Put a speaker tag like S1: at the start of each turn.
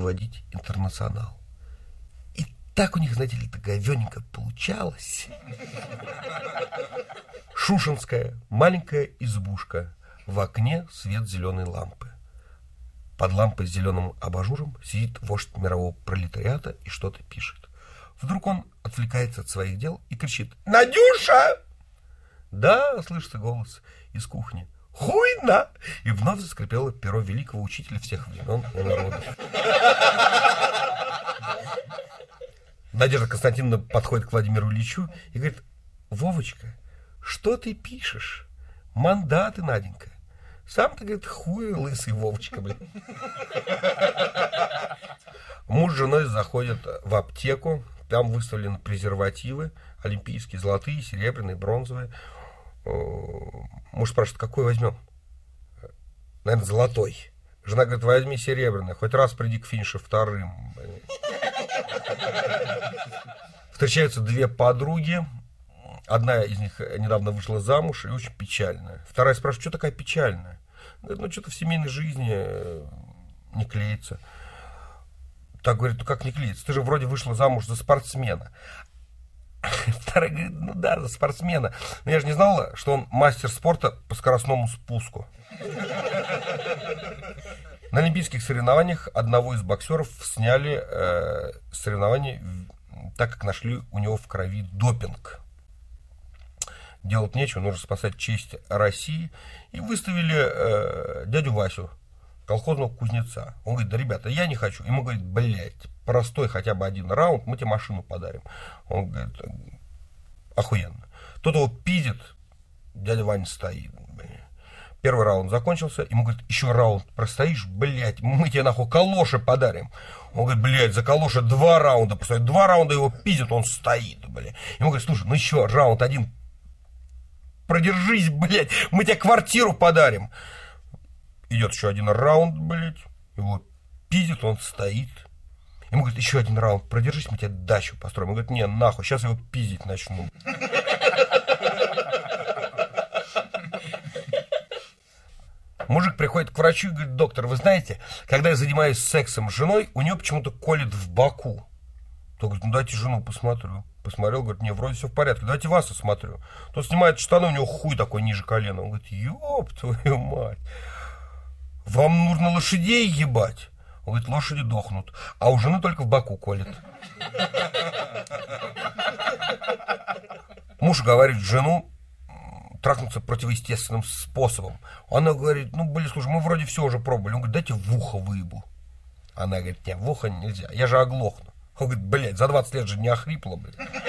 S1: водить Интернационал. И так у них, знаете ли, говёненько получалось. Шушенская маленькая избушка. В окне свет зеленой лампы. Под лампой с зеленым абажуром сидит вождь мирового пролетариата и что-то пишет. Вдруг он отвлекается от своих дел и кричит: «Надюша!» «Да», — слышится голос из кухни. «Хуйна!» И вновь заскрипело перо великого учителя всех времен и народов. Надежда Константиновна подходит к Владимиру Ильичу и говорит: «Вовочка, что ты пишешь? Мандаты, Наденька. Сам-то, говорит, хуй лысый, Вовочка, блин». Муж с женой заходят в аптеку. Там выставлены презервативы. Олимпийские, золотые, серебряные, бронзовые. Муж спрашивает: какой возьмем? Наверное, золотой. Жена говорит: возьми серебряный. Хоть раз приди к финишу вторым. Встречаются две подруги. Одна из них недавно вышла замуж и очень печальная. Вторая спрашивает: что такая печальная? Говорит: ну, что-то в семейной жизни не клеится. Так говорит: ну как не клеится? Ты же вроде вышла замуж за спортсмена. Вторая говорит: ну да, за спортсмена. Но я же не знала, что он мастер спорта по скоростному спуску. На олимпийских соревнованиях одного из боксеров сняли соревнования, так как нашли у него в крови допинг. Делать нечего, нужно спасать честь России. И выставили дядю Васю, колхозного кузнеца. Он говорит: да, ребята, я не хочу. Ему говорит: блядь, простой хотя бы один раунд, мы тебе машину подарим. Он говорит: охуенно. Тот его пиздит, дядя Ваня стоит. Первый раунд закончился, ему говорит: еще раунд простоишь, блядь, мы тебе нахуй калоши подарим. Он говорит: блядь, за калоши 2 раунда постоит. 2 раунда его пиздит, он стоит, блядь. Ему говорит: слушай, ну еще раунд один продержись, блядь, мы тебе квартиру подарим. Идет еще один раунд, блядь, его пиздит, он стоит. Ему говорит: еще один раунд продержись, мы тебе дачу построим. Он говорит: не, нахуй, сейчас его пиздить начну. Мужик приходит к врачу и говорит: доктор, вы знаете, когда я занимаюсь сексом с женой, у нее почему-то колет в боку. Тот говорит: ну дайте жену посмотрю. Посмотрел, говорит: не, вроде все в порядке, давайте вас осмотрю. Тот снимает штаны, у него хуй такой ниже колена. Он говорит: ёб твою мать, вам нужно лошадей ебать. Он говорит: лошади дохнут, а у жены только в боку колет. Муж говорит жену трахнуться противоестественным способом. Она говорит: ну, блин, слушай, мы вроде все уже пробовали. Он говорит: дайте в ухо выебу. Она говорит: нет, в ухо нельзя, я же оглохну. Он говорит: блядь, за 20 лет же не охрипла, блядь.